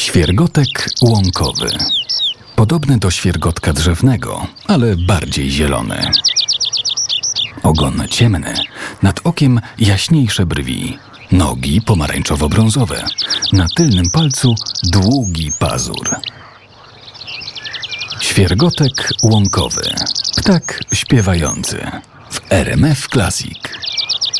Świergotek łąkowy. Podobny do świergotka drzewnego, ale bardziej zielony. Ogon ciemny, nad okiem jaśniejsze brwi, nogi pomarańczowo-brązowe, na tylnym palcu długi pazur. Świergotek łąkowy. Ptak śpiewający w RMF Classic.